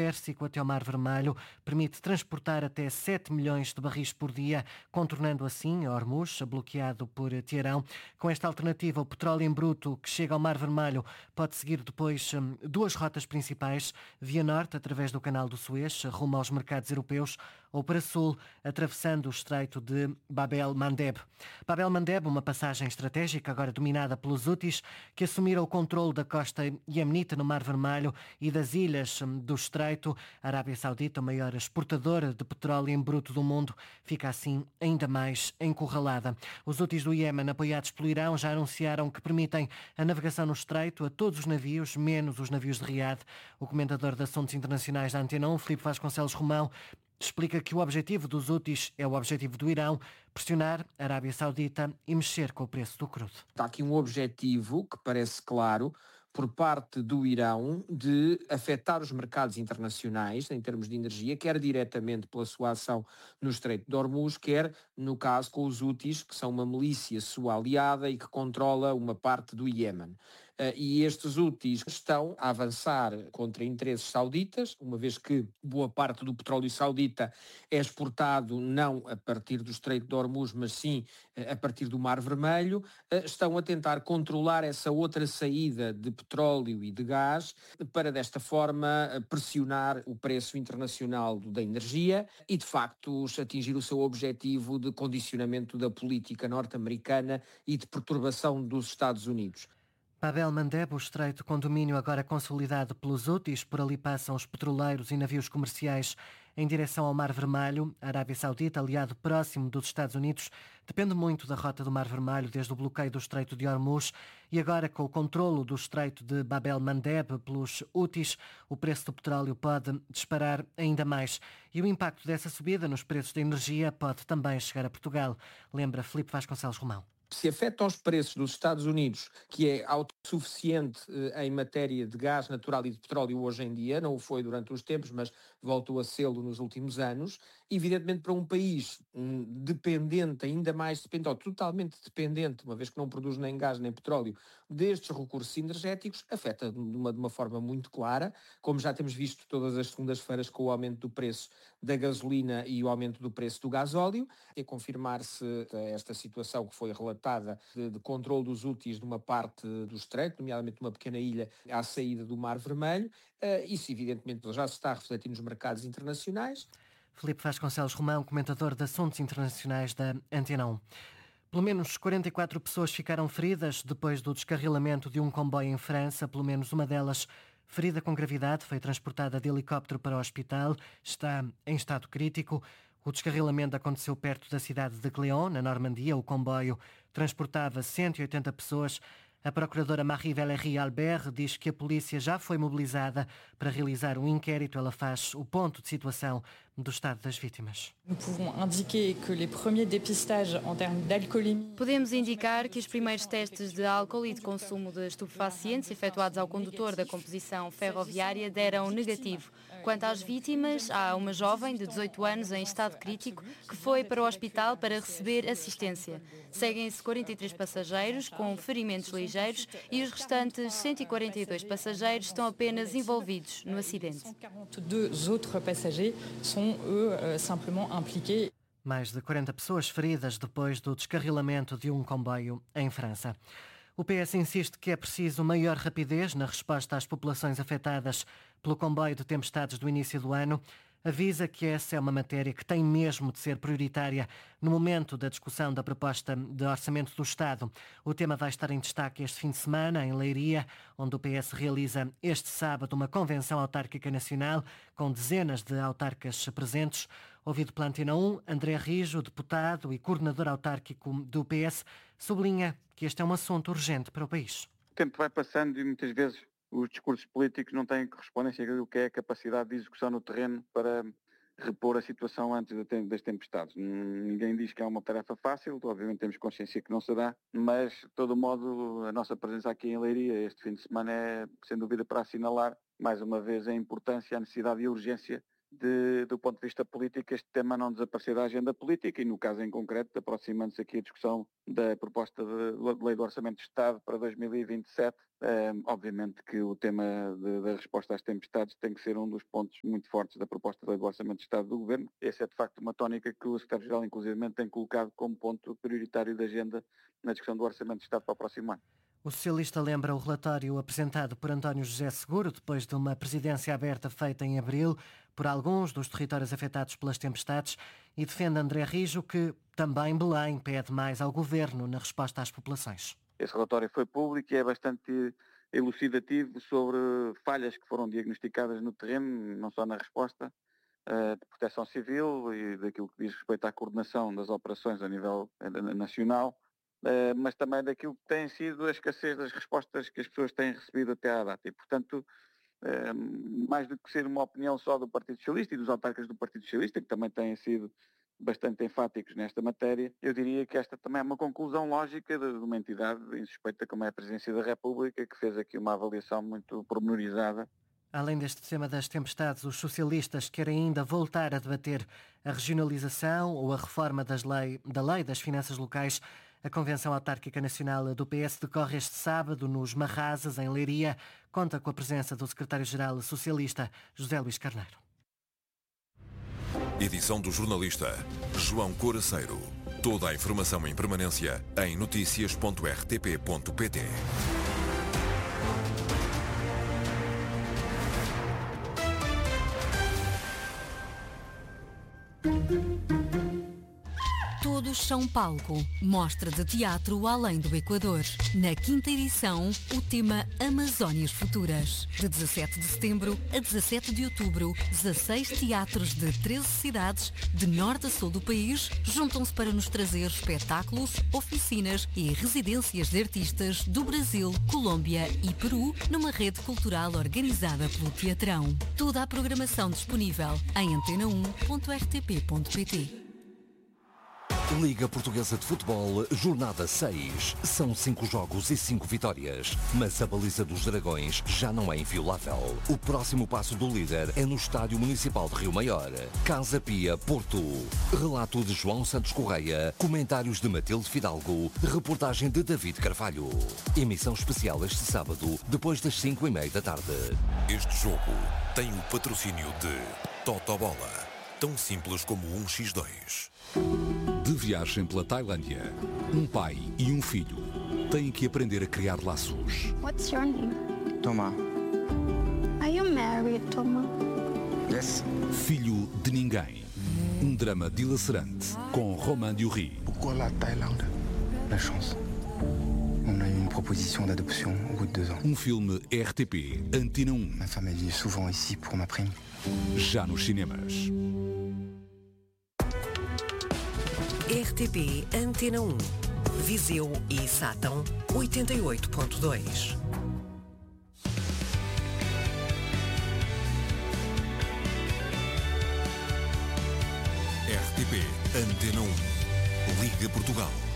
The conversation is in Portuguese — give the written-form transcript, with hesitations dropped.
Pérsico até ao Mar Vermelho, permite transportar até 7 milhões de barris por dia, contornando assim Hormuz, bloqueado por Teherão. Com esta alternativa, o petróleo em bruto que chega ao Mar Vermelho pode seguir depois duas rotas principais: via norte, através do Canal do Suez, rumo aos mercados europeus, ou para sul, atravessando o estreito de Bab el-Mandeb. Bab el-Mandeb, uma passagem estratégica agora dominada pelos Houthis, que assumiram o controle da costa iemenita no Mar Vermelho e das ilhas do estreito. A Arábia Saudita, a maior exportadora de petróleo em bruto do mundo, fica assim ainda mais encurralada. Os Houthis do Iémen, apoiados pelo Irão, já anunciaram que permitem a navegação no estreito a todos os navios, menos os navios de Riad. O comentador de assuntos internacionais da Antena 1, Filipe Vasconcelos Romão, explica que o objetivo dos Houthis é o objetivo do Irão: pressionar a Arábia Saudita e mexer com o preço do crudo. Está aqui um objetivo que parece claro por parte do Irão de afetar os mercados internacionais em termos de energia, quer diretamente pela sua ação no Estreito de Hormuz, quer, no caso, com os Houthis, que são uma milícia sua aliada e que controla uma parte do Iémen. E estes Houthis estão a avançar contra interesses sauditas, uma vez que boa parte do petróleo saudita é exportado não a partir do Estreito de Hormuz, mas sim a partir do Mar Vermelho. Estão a tentar controlar essa outra saída de petróleo e de gás para, desta forma, pressionar o preço internacional da energia e, de facto, atingir o seu objetivo de condicionamento da política norte-americana e de perturbação dos Estados Unidos. Bab el-Mandeb, o estreito com domínio agora consolidado pelos Houthis, por ali passam os petroleiros e navios comerciais em direção ao Mar Vermelho. A Arábia Saudita, aliado próximo dos Estados Unidos, depende muito da rota do Mar Vermelho desde o bloqueio do estreito de Hormuz, e agora com o controlo do estreito de Bab el-Mandeb pelos Houthis, o preço do petróleo pode disparar ainda mais. E o impacto dessa subida nos preços da energia pode também chegar a Portugal, lembra Filipe Vasconcelos Romão. Se afeta aos preços dos Estados Unidos, que é autossuficiente em matéria de gás natural e de petróleo hoje em dia, não o foi durante os tempos, mas voltou a sê-lo nos últimos anos, evidentemente para um país dependente, ainda mais dependente, ou totalmente dependente, uma vez que não produz nem gás nem petróleo, destes recursos energéticos, afeta de uma forma muito clara, como já temos visto todas as segundas-feiras com o aumento do preço da gasolina e o aumento do preço do gasóleo. É confirmar-se esta situação que foi relatada de controle dos Houthis numa parte do estreito, nomeadamente numa pequena ilha à saída do Mar Vermelho. Isso, evidentemente, já se está a refletir nos mercados internacionais. Filipe Vasconcelos Romão, comentador de assuntos internacionais da Antena 1. Pelo menos 44 pessoas ficaram feridas depois do descarrilamento de um comboio em França. Pelo menos uma delas, ferida com gravidade, foi transportada de helicóptero para o hospital. Está em estado crítico. O descarrilamento aconteceu perto da cidade de Cléon, na Normandia. O comboio transportava 180 pessoas. A procuradora Marie-Valérie Albert diz que a polícia já foi mobilizada para realizar um inquérito. Ela faz o ponto de situação do estado das vítimas. Podemos indicar que os primeiros testes de álcool e de consumo de estupefacientes efetuados ao condutor da composição ferroviária deram negativo. Quanto às vítimas, há uma jovem de 18 anos em estado crítico que foi para o hospital para receber assistência. Seguem-se 43 passageiros com ferimentos ligeiros e os restantes 142 passageiros estão apenas envolvidos no acidente. Mais de 40 pessoas feridas depois do descarrilamento de um comboio em França. O PS insiste que é preciso maior rapidez na resposta às populações afetadas pelo comboio de tempestades do início do ano. Avisa que essa é uma matéria que tem mesmo de ser prioritária no momento da discussão da proposta de orçamento do Estado. O tema vai estar em destaque este fim de semana, em Leiria, onde o PS realiza este sábado uma convenção autárquica nacional com dezenas de autarcas presentes. Ouvido pela Antena 1, André Rijo, deputado e coordenador autárquico do PS, sublinha que este é um assunto urgente para o país. O tempo vai passando e muitas vezes os discursos políticos não têm correspondência àquilo que é a capacidade de execução no terreno para repor a situação antes das tempestades. Ninguém diz que é uma tarefa fácil, obviamente temos consciência que não será, mas de todo modo a nossa presença aqui em Leiria este fim de semana é sem dúvida para assinalar mais uma vez a importância, a necessidade e a urgência do ponto de vista político, este tema não desaparecer da agenda política e, no caso em concreto, aproximando-se aqui a discussão da proposta de lei do Orçamento de Estado para 2027, obviamente que o tema da resposta às tempestades tem que ser um dos pontos muito fortes da proposta de lei do Orçamento de Estado do Governo. Essa é, de facto, uma tónica que o Secretário-Geral, inclusivamente, tem colocado como ponto prioritário da agenda na discussão do Orçamento de Estado para o próximo ano. O socialista lembra o relatório apresentado por António José Seguro, depois de uma presidência aberta feita em abril por alguns dos territórios afetados pelas tempestades, e defende André Rijo que também Belém pede mais ao governo na resposta às populações. Esse relatório foi público e é bastante elucidativo sobre falhas que foram diagnosticadas no terreno, não só na resposta de proteção civil e daquilo que diz respeito à coordenação das operações a nível nacional, mas também daquilo que tem sido a escassez das respostas que as pessoas têm recebido até à data. E, portanto, mais do que ser uma opinião só do Partido Socialista e dos autarcas do Partido Socialista, que também têm sido bastante enfáticos nesta matéria, eu diria que esta também é uma conclusão lógica de uma entidade insuspeita como é a Presidência da República, que fez aqui uma avaliação muito pormenorizada. Além deste tema das tempestades, os socialistas querem ainda voltar a debater a regionalização ou a reforma da lei das finanças locais. A Convenção Autárquica Nacional do PS decorre este sábado nos Marrazes, em Leiria. Conta com a presença do secretário-geral socialista, José Luís Carneiro. Edição do jornalista João Coraceiro. Toda a informação em permanência em noticias.rtp.pt. Todos são palco. Mostra de teatro além do Equador. Na 5ª edição, o tema Amazónias Futuras. De 17 de setembro a 17 de outubro, 16 teatros de 13 cidades, de norte a sul do país, juntam-se para nos trazer espetáculos, oficinas e residências de artistas do Brasil, Colômbia e Peru, numa rede cultural organizada pelo Teatrão. Toda a programação disponível em antena1.rtp.pt. Liga Portuguesa de Futebol, jornada 6. São 5 jogos e 5 vitórias. Mas a baliza dos Dragões já não é inviolável. O próximo passo do líder é no Estádio Municipal de Rio Maior. Casa Pia, Porto. Relato de João Santos Correia. Comentários de Matilde Fidalgo. Reportagem de David Carvalho. Emissão especial este sábado, depois das 5:30 da tarde. Este jogo tem o patrocínio de Totobola. Tão simples como 1x2. De viagem pela Tailândia, um pai e um filho têm que aprender a criar laços. What's your name? Thomas. Are you married, Thomas? Yes. Filho de Ninguém. Um drama dilacerante com Romain Duris. Pourquoi la Thaïlande? La chance. On a eu une proposition d'adoption au bout de 2 ans. Um filme RTP Antena 1. Ma femme est venue souvent ici pour ma prime. Já nos cinemas. RTP Antena 1. Viseu e Sátão 88.2. RTP Antena 1. Liga Portugal.